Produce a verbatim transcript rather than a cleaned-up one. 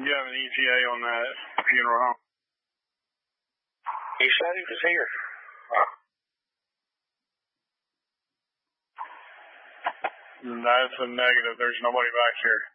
You have an E T A on that funeral home? He said he was here. That's a negative. There's nobody back here.